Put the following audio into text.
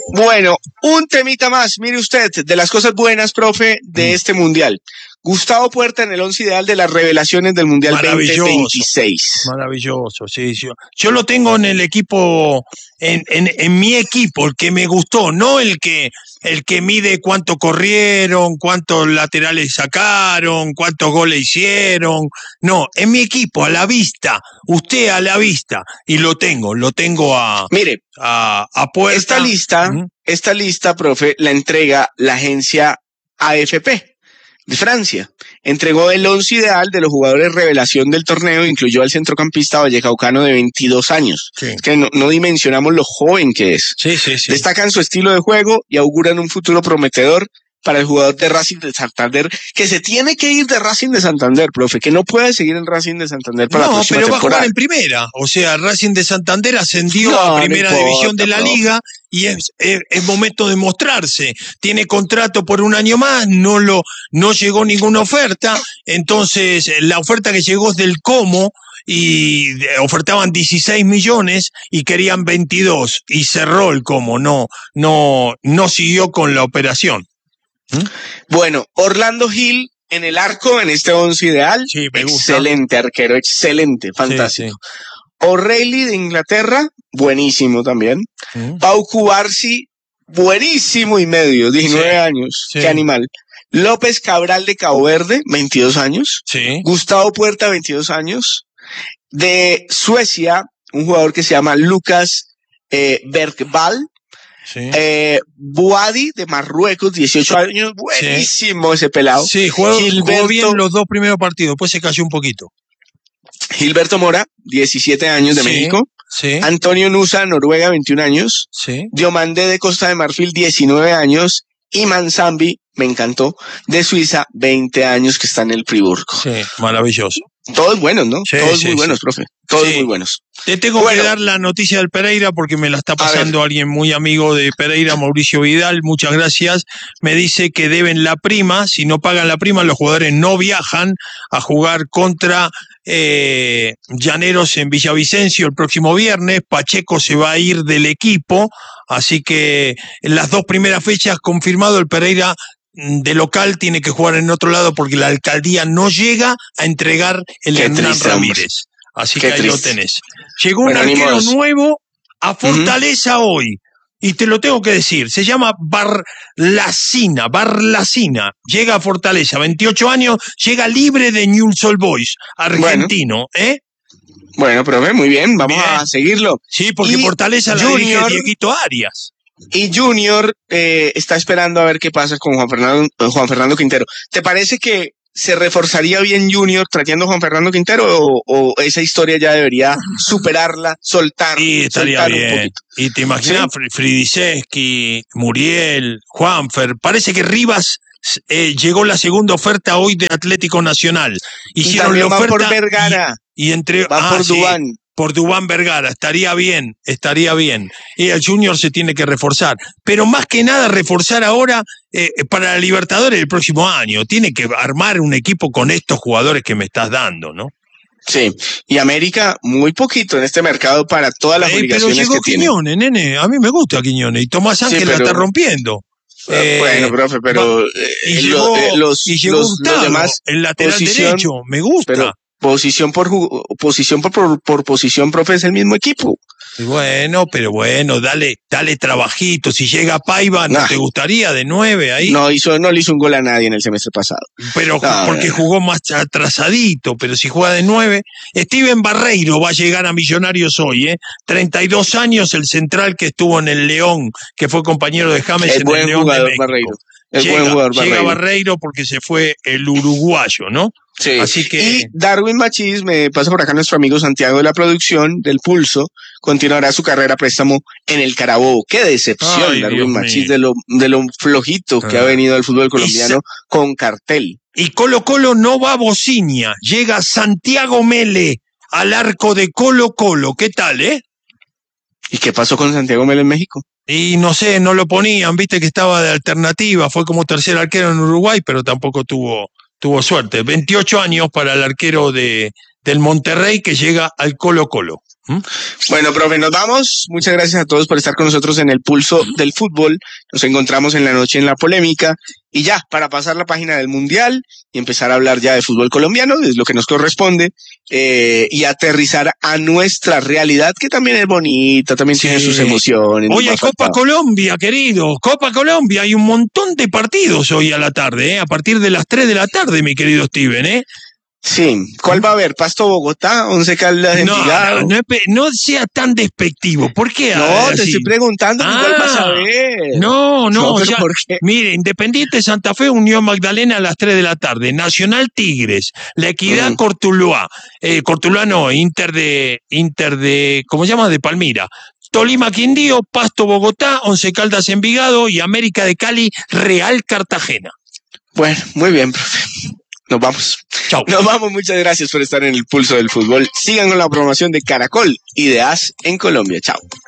Bueno, un temita más, mire usted, de las cosas buenas, profe, de este Mundial. Gustavo Puerta en el 11 ideal de las revelaciones del Mundial 2026. Maravilloso, sí. Yo lo tengo en el equipo, en mi equipo, el que me gustó, no el que mide cuánto corrieron, cuántos laterales sacaron, cuántos goles hicieron. No, en mi equipo, a la vista, usted a la vista. Y lo tengo Mire, a Puerta. Esta lista, profe, la entrega la agencia AFP de Francia. Entregó el 11 ideal de los jugadores revelación del torneo, incluyó al centrocampista vallecaucano de 22 años. Sí. Es que no dimensionamos lo joven que es. Sí. Destacan su estilo de juego y auguran un futuro prometedor para el jugador de Racing de Santander, que se tiene que ir de Racing de Santander, profe, que no puede seguir en Racing de Santander para la próxima temporada. No, pero va a jugar en primera. O sea, Racing de Santander ascendió a primera división de la liga y es momento de mostrarse. Tiene contrato por un año más, no llegó ninguna oferta. Entonces, la oferta que llegó es del Como, y ofertaban 16 millones y querían 22 y cerró el Como, no siguió con la operación. Bueno, Orlando Gil en el arco en este 11 ideal. Sí, me gusta. Excelente arquero, excelente, fantástico. Sí. O'Reilly de Inglaterra, buenísimo también. Pau Cubarsi, buenísimo y medio, 19 años, qué animal. López Cabral de Cabo Verde, 22 años. Sí. Gustavo Puerta, 22 años. De Suecia, un jugador que se llama Lucas Bergvall. Sí. Boadi de Marruecos, 18 años, buenísimo ese pelado. Sí, jugó bien los dos primeros partidos, después se cayó un poquito. Gilberto Mora, 17 años de México. Sí. Antonio Nusa, Noruega, 21 años. Sí. Diomandé de Costa de Marfil, 19 años. Y Manzambi, me encantó, de Suiza, 20 años, que está en el Friburgo. Sí, maravilloso. Todos buenos, ¿no? Todos muy buenos, profe. Todos muy buenos. Te tengo que dar la noticia del Pereira porque me la está pasando alguien muy amigo de Pereira, Mauricio Vidal. Muchas gracias. Me dice que deben la prima. Si no pagan la prima, los jugadores no viajan a jugar contra Llaneros en Villavicencio el próximo viernes. Pacheco se va a ir del equipo. Así que en las dos primeras fechas confirmado, el Pereira de local tiene que jugar en otro lado porque la alcaldía no llega a entregar el Hernán Ramírez. Así que ahí lo tenés. Llegó un arquero nuevo a Fortaleza hoy, y te lo tengo que decir, se llama Barlacina, llega a Fortaleza, 28 años, llega libre de Newell's Old Boys, argentino, Bueno, profe, muy bien, vamos a seguirlo. Sí, porque Fortaleza la dirige Dieguito Arias. Y Junior está esperando a ver qué pasa con Juan Fernando Quintero. ¿Te parece que se reforzaría bien Junior trayendo a Juan Fernando Quintero o esa historia ya debería superarla, soltar? Sí, estaría bien. Un poquito. Y te imaginas, Fridiseski, Muriel, Juanfer, parece que Rivas llegó la segunda oferta hoy de Atlético Nacional. Hicieron la oferta por Vergara. Y entre por Duván. Por Duván Vergara, estaría bien. Y el Junior se tiene que reforzar. Pero más que nada reforzar ahora para la Libertadores el próximo año. Tiene que armar un equipo con estos jugadores que me estás dando, ¿no? Sí, y América muy poquito en este mercado para todas las obligaciones que tiene. Pero llegó Quiñones, nene, a mí me gusta Quiñones, y Tomás Ángel la está rompiendo. Bueno, profe, pero llegó Gustavo, demás, el lateral derecho, me gusta. Pero posición por posición, profe, es el mismo equipo. Bueno, dale trabajito. Si llega Paiva, ¿no te gustaría de 9 ahí? No le hizo un gol a nadie en el semestre pasado. Pero porque jugó más atrasadito, pero si juega de 9. Steven Barreiro va a llegar a Millonarios hoy, 32 años, el central que estuvo en el León, que fue compañero de James en el León de México. Barreiro. Llega Barreiro porque se fue el uruguayo, ¿no? Sí. Así que... Y Darwin Machís, me pasa por acá nuestro amigo Santiago de la producción del Pulso, continuará su carrera a préstamo en el Carabobo. Qué decepción, Darwin Machís, de lo flojito que ha venido al fútbol colombiano con cartel. Y Colo Colo no va a Bociña, llega Santiago Mele al arco de Colo Colo. ¿Qué tal, ¿Y qué pasó con Santiago Mele en México? Y no sé, no lo ponían, viste que estaba de alternativa, fue como tercer arquero en Uruguay, pero tampoco tuvo suerte. 28 años para el arquero del Monterrey que llega al Colo Colo. Bueno, profe, nos vamos. Muchas gracias a todos por estar con nosotros en el Pulso del Fútbol. Nos encontramos en la noche en la polémica. Y ya, para pasar la página del Mundial y empezar a hablar ya de fútbol colombiano, es lo que nos corresponde, y aterrizar a nuestra realidad, que también es bonita, también tiene sus emociones. Hoy hay Copa Colombia, querido. Copa Colombia, hay un montón de partidos hoy a la tarde, a partir de las 3 de la tarde, mi querido Steven, Sí, ¿cuál va a haber? ¿Pasto Bogotá? ¿Once Caldas Envigado? No sea tan despectivo. ¿Por qué? No, te estoy preguntando cuál vas a ver. No, ¿por qué? Mire, Independiente Santa Fe, Unión Magdalena a las 3 de la tarde. Nacional Tigres, La Equidad Cortuluá. Cortuluá no, Inter de, ¿cómo se llama? De Palmira. Tolima Quindío, Pasto Bogotá, Once Caldas Envigado y América de Cali, Real Cartagena. Bueno, muy bien, profe. Nos vamos. Chao. Nos vamos, muchas gracias por estar en el Pulso del Fútbol. Sigan con la programación de Caracol y de AS en Colombia. Chao.